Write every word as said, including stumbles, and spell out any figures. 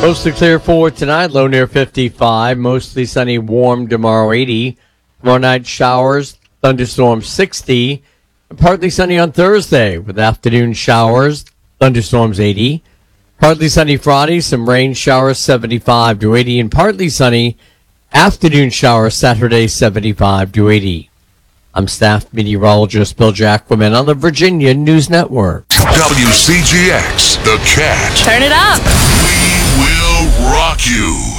Mostly clear for tonight, low near fifty-five. Mostly sunny, warm tomorrow, eighty. Tomorrow night, showers, thunderstorms, sixty. And partly sunny on Thursday with afternoon showers, thunderstorms, eighty. Partly sunny Friday, some rain showers, seventy-five to eighty. And partly sunny afternoon showers Saturday, seventy-five to eighty. I'm staff meteorologist Bill Jacquemin on the Virginia News Network. W C G X, The Cat. Turn it up. We will rock you.